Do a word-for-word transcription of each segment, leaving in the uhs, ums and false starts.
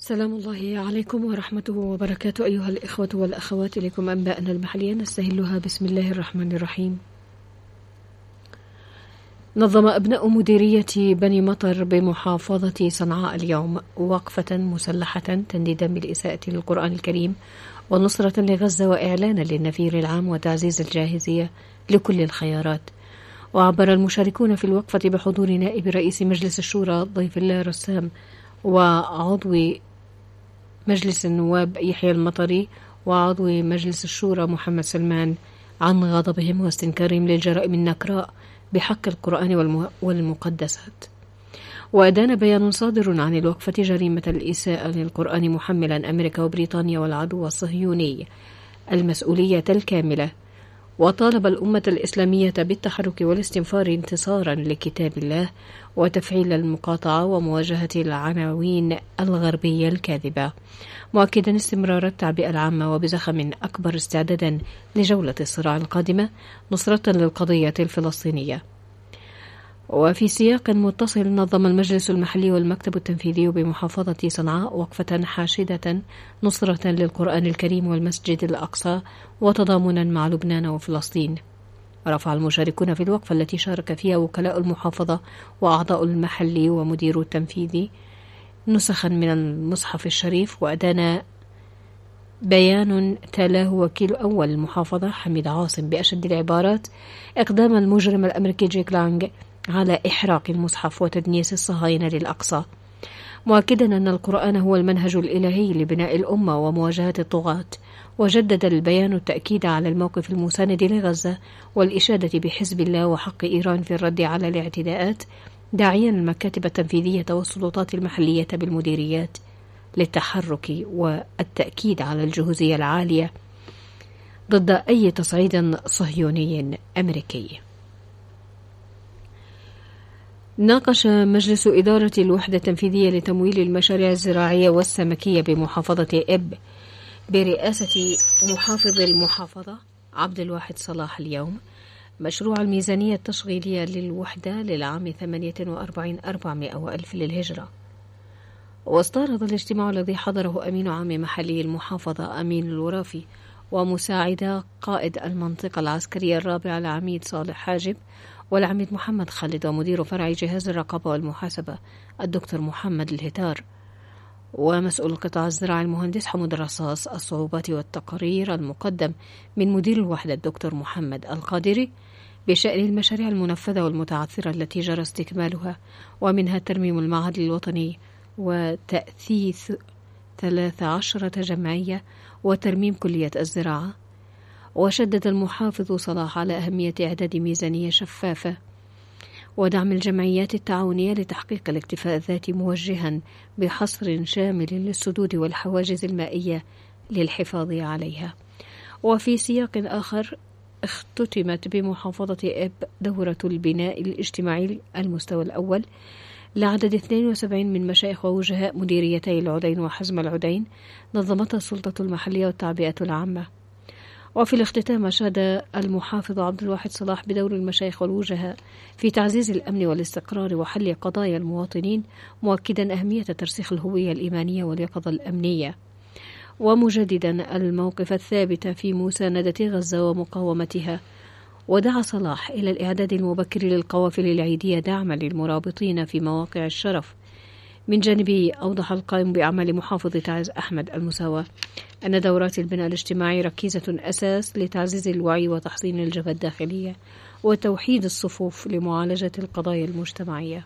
سلام الله عليكم ورحمته وبركاته أيها الإخوة والأخوات، إليكم أنباءنا المحلية نستهلها بسم الله الرحمن الرحيم. نظم أبناء مديرية بني مطر بمحافظة صنعاء اليوم وقفة مسلحة تنديدا بالإساءة للقرآن الكريم ونصرة لغزة وإعلانا للنفير العام وتعزيز الجاهزية لكل الخيارات. وعبر المشاركون في الوقفة بحضور نائب رئيس مجلس الشورى ضيف الله رسام وعضو مجلس النواب يحيى المطري وعضو مجلس الشورى محمد سلمان عن غضبهم واستنكارهم للجرائم النكراء بحق القرآن والمقدسات. وأدان بيان صادر عن الوقفة جريمة الإساءة للقرآن محملا أمريكا وبريطانيا والعدو الصهيوني المسؤولية الكاملة، وطالب الأمة الإسلامية بالتحرك والاستنفار انتصارا لكتاب الله وتفعيل المقاطعة ومواجهة العناوين الغربية الكاذبة، مؤكدا استمرار التعبئة العامة وبزخم أكبر استعدادا لجولة الصراع القادمة نصرة للقضية الفلسطينية. وفي سياق متصل نظم المجلس المحلي والمكتب التنفيذي بمحافظة صنعاء وقفة حاشدة نصرة للقرآن الكريم والمسجد الأقصى وتضامنا مع لبنان وفلسطين. رفع المشاركون في الوقفة التي شارك فيها وكلاء المحافظة وأعضاء المحلي ومدير التنفيذي نسخا من المصحف الشريف، وأدان بيان تلاه وكيل أول المحافظة حميد عاصم بأشد العبارات إقدام المجرم الأمريكي جيك لانج على إحراق المصحف وتدنيس الصهاينة للأقصى، مؤكدا أن القرآن هو المنهج الإلهي لبناء الأمة ومواجهة الطغاة. وجدد البيان التأكيد على الموقف المساند لغزة والإشادة بحزب الله وحق إيران في الرد على الاعتداءات، داعيا المكاتب التنفيذية والسلطات المحلية بالمديريات للتحرك والتأكيد على الجهوزية العالية ضد أي تصعيد صهيوني أمريكي. ناقش مجلس إدارة الوحدة التنفيذية لتمويل المشاريع الزراعية والسمكية بمحافظة إب برئاسة محافظ المحافظة عبد الواحد صلاح اليوم مشروع الميزانية التشغيلية للوحدة للعام ثمانية وأربعين أربعمائة وألف للهجرة. واستعرض الاجتماع الذي حضره أمين عام محلي المحافظة أمين الورافي ومساعد قائد المنطقة العسكرية الرابعة العميد صالح حاجب والعميد محمد خالد ومدير فرع جهاز الرقابة والمحاسبة الدكتور محمد الهتار ومسؤول القطاع الزراعي المهندس حمود الرصاص الصعوبات والتقرير المقدم من مدير الوحدة الدكتور محمد القادري بشأن المشاريع المنفذة والمتعثرة التي جرى استكمالها، ومنها ترميم المعهد الوطني وتأثيث ثلاث عشرة جمعية وترميم كلية الزراعة. وشدد المحافظ صلاح على أهمية إعداد ميزانية شفافة ودعم الجمعيات التعاونية لتحقيق الاكتفاء الذاتي، موجها بحصر شامل للسدود والحواجز المائية للحفاظ عليها. وفي سياق آخر اختتمت بمحافظة إب دورة البناء الاجتماعي المستوى الأول لعدد اثنين وسبعين من مشايخ ووجهاء مديريتي العدين وحزم العدين نظمتها السلطة المحلية والتعبئة العامة. وفي الاختتام أشاد المحافظ عبد الواحد صلاح بدور المشايخ والوجهاء في تعزيز الأمن والاستقرار وحل قضايا المواطنين، مؤكدا أهمية ترسيخ الهوية الإيمانية واليقظة الأمنية، ومجددا الموقف الثابت في مساندة غزة ومقاومتها. ودعا صلاح إلى الإعداد المبكر للقوافل العيدية دعما للمرابطين في مواقع الشرف. من جانبه أوضح القائم بأعمال محافظة تعز أحمد المساواة أن دورات البناء الاجتماعي ركيزة أساس لتعزيز الوعي وتحصين الجبهة الداخلية وتوحيد الصفوف لمعالجة القضايا المجتمعية.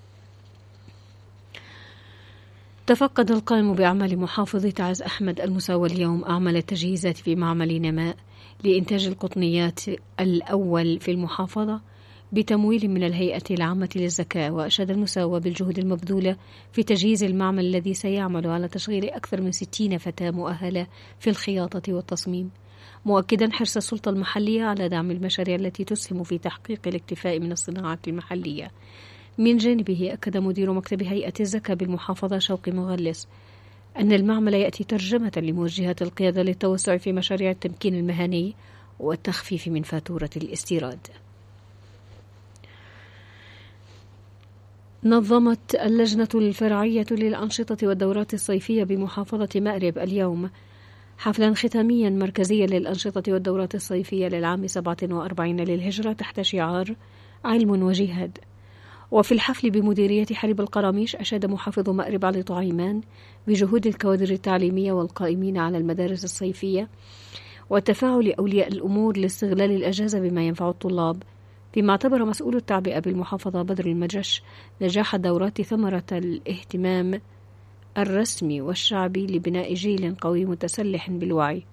تفقد القائم بأعمال محافظة تعز أحمد المساواة اليوم أعمال التجهيزات في معمل نماء لإنتاج القطنيات الأول في المحافظة بتمويل من الهيئة العامة للزكاة. وأشاد المساواة بالجهود المبذولة في تجهيز المعمل الذي سيعمل على تشغيل أكثر من ستين فتاة مؤهلة في الخياطة والتصميم، مؤكدا حرص السلطة المحلية على دعم المشاريع التي تسهم في تحقيق الاكتفاء من الصناعات المحلية. من جانبه أكد مدير مكتب هيئة الزكاة بالمحافظة شوقي مغلس أن المعمل يأتي ترجمة لموجهات القيادة للتوسع في مشاريع التمكين المهني والتخفيف من فاتورة الاستيراد. نظمت اللجنة الفرعية للأنشطة والدورات الصيفية بمحافظة مأرب اليوم حفلا ختاميا مركزيا للأنشطة والدورات الصيفية للعام سبعة وأربعين للهجرة تحت شعار علم وجهاد. وفي الحفل بمديرية حليب القراميش أشاد محافظ مأرب علي طعيمان بجهود الكوادر التعليمية والقائمين على المدارس الصيفية وتفاعل أولياء الأمور لاستغلال الأجازة بما ينفع الطلاب، فيما اعتبر مسؤول التعبئة بالمحافظة بدر المجش نجاح الدورات ثمرة الاهتمام الرسمي والشعبي لبناء جيل قوي متسلح بالوعي.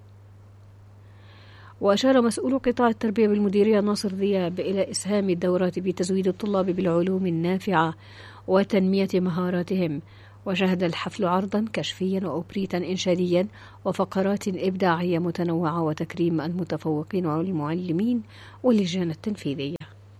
وأشار مسؤول قطاع التربية بالمديرية ناصر ذياب إلى إسهام الدورات بتزويد الطلاب بالعلوم النافعة وتنمية مهاراتهم. وشهد الحفل عرضا كشفيا وأوبريتا إنشاديا وفقرات إبداعية متنوعة وتكريم المتفوقين والمعلمين واللجان التنفيذية.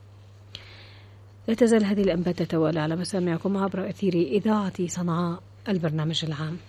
لا تزال هذه الأنباء تتوالى على مسامعكم عبر أثير إذاعة صنعاء البرنامج العام.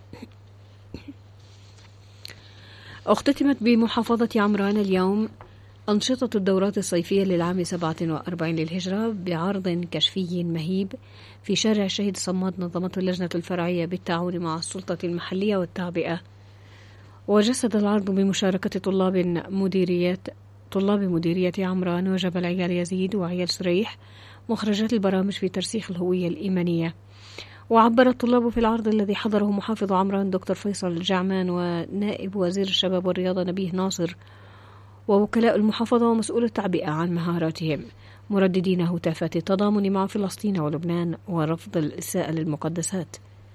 اختتمت بمحافظة عمران اليوم أنشطة الدورات الصيفية للعام سبعة وأربعين للهجرة بعرض كشفي مهيب في شارع الشهيد صماد نظمته اللجنة الفرعية بالتعاون مع السلطة المحلية والتعبئة. وجسد العرض بمشاركة طلاب مديرية طلاب مديرية عمران وجبل عيال يزيد وعيال سريح مخرجات البرامج في ترسيخ الهوية الإيمانية. وعبر الطلاب في العرض الذي حضره محافظ عمران دكتور فيصل الجعمان ونائب وزير الشباب والرياضة نبيه ناصر ووكلاء المحافظة ومسؤول التعبئة عن مهاراتهم، مرددين هتافات التضامن مع فلسطين ولبنان ورفض الإساءة للمقدسات.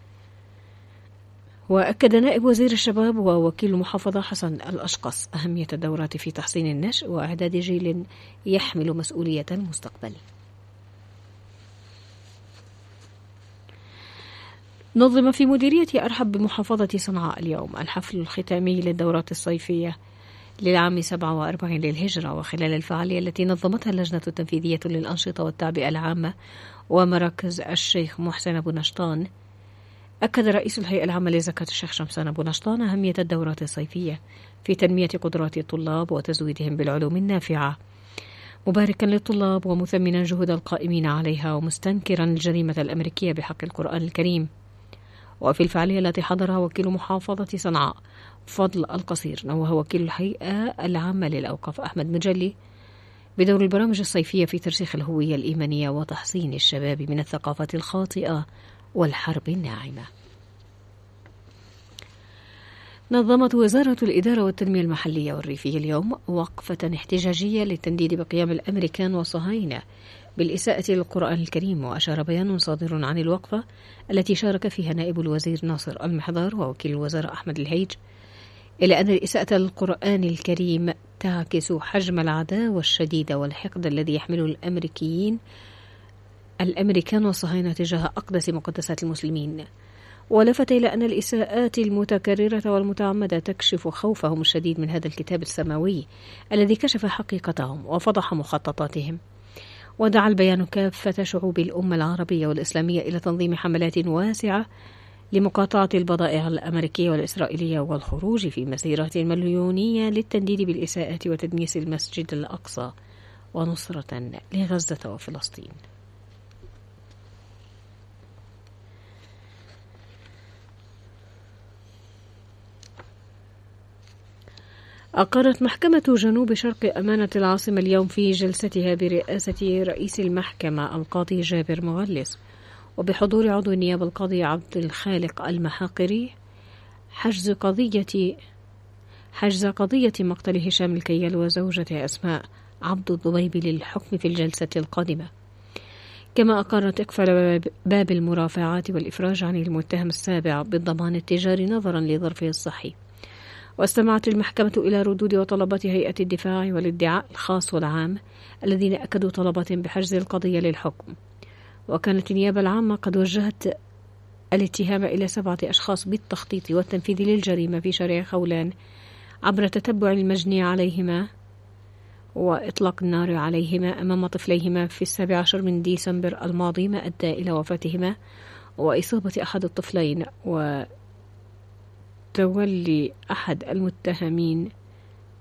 وأكد نائب وزير الشباب ووكيل المحافظة حسن الأشقص أهمية الدورات في تحسين النشء وإعداد جيل يحمل مسؤولية المستقبل. نظم في مديرية أرحب بمحافظة صنعاء اليوم الحفل الختامي للدورات الصيفية للعام سبعة وأربعين للهجرة. وخلال الفعالية التي نظمتها اللجنة التنفيذية للأنشطة والتعبئة العامة ومراكز الشيخ محسن أبو نشطان، أكد رئيس الهيئة العامة لزكاة الشيخ شمسان أبو نشطان أهمية الدورات الصيفية في تنمية قدرات الطلاب وتزويدهم بالعلوم النافعة، مباركا للطلاب ومثمنا جهود القائمين عليها ومستنكرا الجريمة الأمريكية بحق القرآن الكريم. وفي الفعالية التي حضرها وكيل محافظة صنعاء فضل القصير نوه وكيل الهيئة العامة للأوقاف أحمد مجلي بدور البرامج الصيفية في ترسيخ الهوية الإيمانية وتحصين الشباب من الثقافة الخاطئة والحرب الناعمة. نظمت وزارة الإدارة والتنمية المحلية والريفية اليوم وقفة احتجاجية للتنديد بقيام الأمريكان والصهاينة بالإساءة للقرآن الكريم. وأشار بيان صادر عن الوقفة التي شارك فيها نائب الوزير ناصر المحضار ووكيل الوزارة أحمد الهيج إلى أن الإساءة للقرآن الكريم تعكس حجم العداوة الشديدة والحقد الذي يحمله الأمريكيين الأمريكان والصهاينة تجاه أقدس مقدسات المسلمين. ولفت إلى أن الإساءات المتكررة والمتعمدة تكشف خوفهم الشديد من هذا الكتاب السماوي الذي كشف حقيقتهم وفضح مخططاتهم. ودعا البيان كافة شعوب الأمة العربية والإسلامية إلى تنظيم حملات واسعة لمقاطعة البضائع الأمريكية والإسرائيلية والخروج في مسيرات مليونية للتنديد بالإساءات وتدنيس المسجد الأقصى ونصرة لغزة وفلسطين. أقرت محكمة جنوب شرق أمانة العاصمة اليوم في جلستها برئاسة رئيس المحكمة القاضي جابر مغلس وبحضور عضو النيابة القاضي عبد الخالق المحاقري حجز قضية حجز قضية مقتل هشام الكيال وزوجته أسماء عبد الضبيبي للحكم في الجلسة القادمة. كما أقرت إقفال باب المرافعات والإفراج عن المتهم السابع بالضمان التجاري نظرا لظرفه الصحي. واستمعت المحكمة إلى ردود وطلبات هيئة الدفاع والادعاء الخاص والعام الذين أكدوا طلبات بحجز القضية للحكم. وكانت النيابة العامة قد وجهت الاتهام إلى سبعة أشخاص بالتخطيط والتنفيذ للجريمة في شارع خولان عبر تتبع المجني عليهما وإطلاق النار عليهما أمام طفليهما في السابع عشر من ديسمبر الماضي، ما أدى إلى وفاتهما وإصابة أحد الطفلين وتولي أحد المتهمين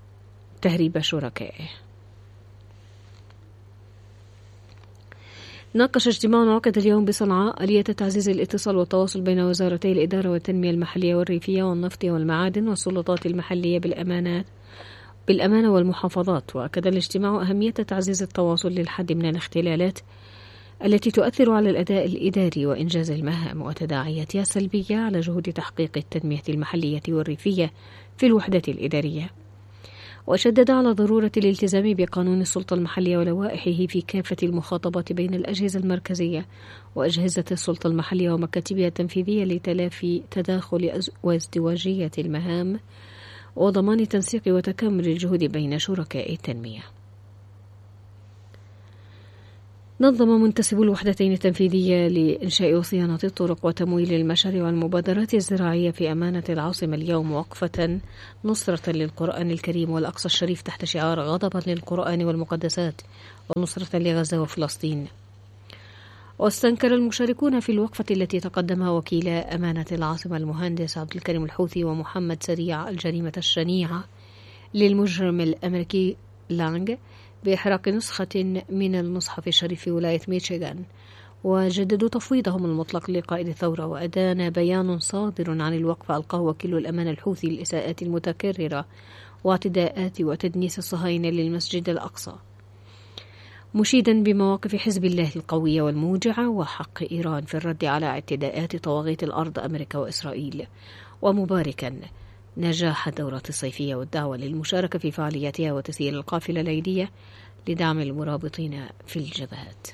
تهريب شركائه. ناقش اجتماع عقد اليوم بصنعاء آلية تعزيز الاتصال والتواصل بين وزارتي الإدارة والتنمية المحلية والريفية والنفط والمعادن والسلطات المحلية بالأمانات بالأمانة والمحافظات. وأكد الاجتماع أهمية تعزيز التواصل للحد من الاختلالات التي تؤثر على الأداء الإداري وإنجاز المهام وتداعياتها السلبية على جهود تحقيق التنمية المحلية والريفية في الوحدة الإدارية. وشدد على ضرورة الالتزام بقانون السلطة المحلية ولوائحه في كافة المخاطبات بين الأجهزة المركزية وأجهزة السلطة المحلية ومكاتبها التنفيذية لتلافي تداخل وازدواجية المهام وضمان تنسيق وتكامل الجهود بين شركاء التنمية. نظم منتسبو الوحدتين التنفيذية لإنشاء وصيانة الطرق وتمويل المشاريع والمبادرات الزراعية في أمانة العاصمة اليوم وقفة نصرة للقرآن الكريم والأقصى الشريف تحت شعار غضبا للقرآن والمقدسات ونصرة لغزة وفلسطين. واستنكر المشاركون في الوقفة التي تقدمها وكيلا أمانة العاصمة المهندس عبد الكريم الحوثي ومحمد سريع الجريمة الشنيعة للمجرم الأمريكي لانغ بإحراق نسخة من المصحف الشريف في ولاية ميشيغان، وجددوا تفويضهم المطلق لقائد الثورة. وأدان بيان صادر عن الوقفة ألقاه وكيل الأمانة الحوثي الإساءات المتكررة واعتداءات وتدنيس الصهاينة للمسجد الأقصى، مشيدا بمواقف حزب الله القوية والموجعة وحق إيران في الرد على اعتداءات طواغيت الأرض أمريكا وإسرائيل، ومباركا نجاح الدورة الصيفية والدعوة للمشاركة في فعالياتها وتسيير القافلة الليلية لدعم المرابطين في الجبهات.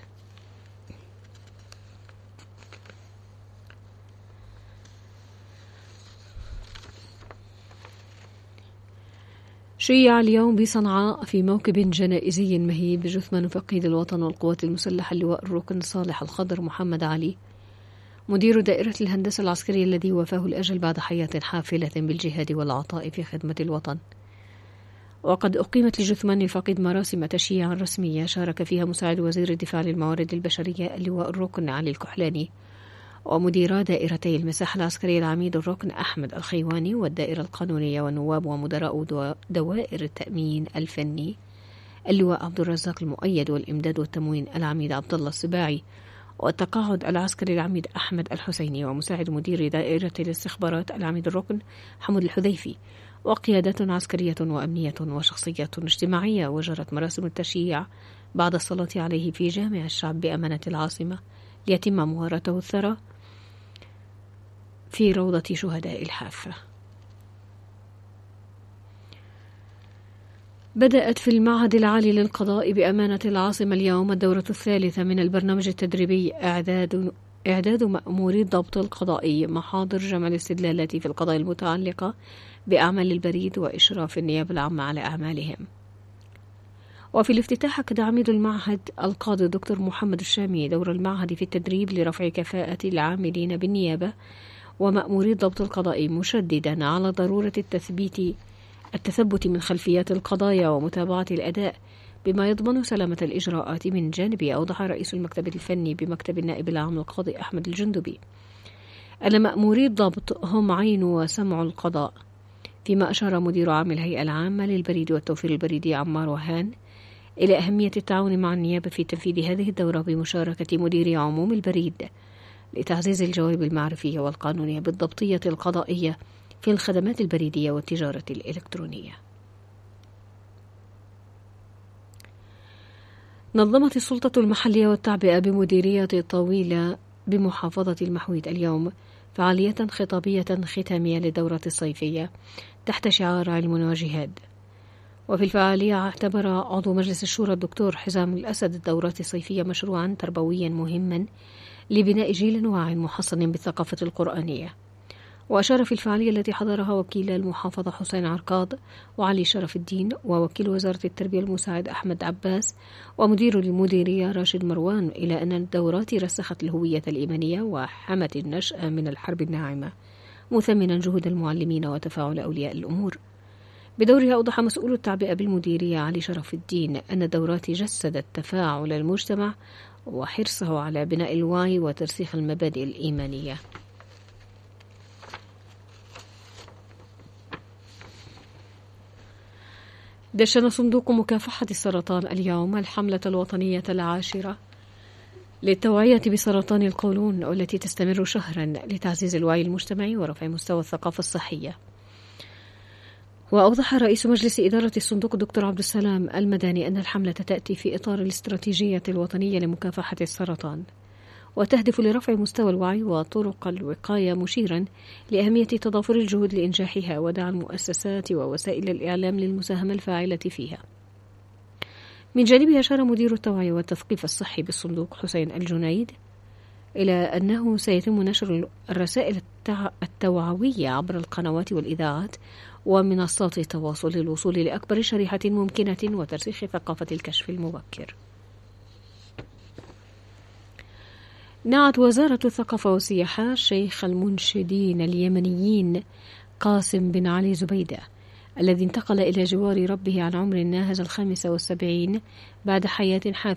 شيع اليوم بصنعاء في موكب جنائزي مهيب جثمان فقيد الوطن والقوات المسلحة اللواء الركن صالح الخضر محمد علي مدير دائرة الهندسة العسكرية الذي وفاه الأجل بعد حياة حافلة بالجهاد والعطاء في خدمة الوطن. وقد أقيمت لجثمان الفقيد مراسم تشييع رسمية شارك فيها مساعد وزير الدفاع للموارد البشرية اللواء الركن علي الكحلاني ومديرا دائرتي المساحة العسكرية العميد الركن أحمد الخيواني والدائرة القانونية والنواب ومدراء دوائر التأمين الفني اللواء عبد الرزاق المؤيد والإمداد والتموين العميد عبد الله السباعي والتقاعد العسكري العميد أحمد الحسيني ومساعد مدير دائرة الاستخبارات العميد الركن حمود الحذيفي وقيادات عسكرية وأمنية وشخصية اجتماعية. وجرت مراسم التشييع بعد الصلاة عليه في جامع الشعب بأمانة العاصمة ليتم مهارته الثرى في روضة شهداء الحافة. بدأت في المعهد العالي للقضاء بأمانة العاصمة اليوم الدورة الثالثة من البرنامج التدريبي إعداد إعداد مأموري الضبط القضائي محاضر جمع الاستدلالات في القضايا المتعلقة بأعمال البريد وإشراف النيابة العامة على أعمالهم. وفي الافتتاح أكد عميد المعهد القاضي الدكتور محمد الشامي دور المعهد في التدريب لرفع كفاءة العاملين بالنيابة ومأموري الضبط القضائي، مشددا على ضرورة التثبيت التثبت من خلفيات القضايا ومتابعة الأداء بما يضمن سلامة الإجراءات. من جانبه أوضح رئيس المكتب الفني بمكتب النائب العام القاضي أحمد الجندبي أن مأموري الضبط هم عين وسمع القضاء، فيما أشار مدير عام الهيئة العامة للبريد والتوفير البريدي عمار وهان إلى أهمية التعاون مع النيابة في تنفيذ هذه الدورة بمشاركة مدير عموم البريد لتعزيز الجوانب المعرفية والقانونية بالضبطية القضائية في الخدمات البريدية والتجارة الإلكترونية. نظمت السلطة المحلية والتعبئة بمديرية طويلة بمحافظة المحويد اليوم فعالية خطابية ختامية للدورة الصيفية تحت شعار علم وجهاد. وفي الفعالية اعتبر عضو مجلس الشورى الدكتور حزام الأسد الدورات الصيفية مشروعا تربويا مهما لبناء جيل واعٍ محصن بالثقافة القرآنية. وأشار في الفعالية التي حضرها وكيل المحافظة حسين عرقاض وعلي شرف الدين ووكيل وزارة التربية المساعد أحمد عباس ومدير المديرية راشد مروان إلى أن الدورات رسخت الهوية الإيمانية وحمت النشأة من الحرب الناعمة، مثمنا جهود المعلمين وتفاعل أولياء الأمور. بدورها أوضح مسؤول التعبئة بالمديرية علي شرف الدين أن الدورات جسدت تفاعل المجتمع وحرصه على بناء الوعي وترسيخ المبادئ الإيمانية. دشن صندوق مكافحة السرطان اليوم الحملة الوطنية العاشرة للتوعية بسرطان القولون، والتي تستمر شهرا لتعزيز الوعي المجتمعي ورفع مستوى الثقافة الصحية. وأوضح رئيس مجلس إدارة الصندوق الدكتور عبد السلام المداني أن الحملة تأتي في إطار الاستراتيجية الوطنية لمكافحة السرطان، وتهدف لرفع مستوى الوعي وطرق الوقاية، مشيرا لأهمية تضافر الجهود لإنجاحها ودعم المؤسسات ووسائل الإعلام للمساهمة الفاعلة فيها. من جانبه أشار مدير التوعية والتثقيف الصحي بالصندوق حسين الجنيد إلى أنه سيتم نشر الرسائل التوعوية عبر القنوات والإذاعات ومنصات التواصل للوصول لأكبر شريحة ممكنة وترسيخ ثقافة الكشف المبكر. نعت وزارة الثقافة والسياحة شيخ المنشدين اليمنيين قاسم بن علي زبيدة الذي انتقل إلى جوار ربه عن عمر ناهز الخامسة والسبعين بعد حياة حافلة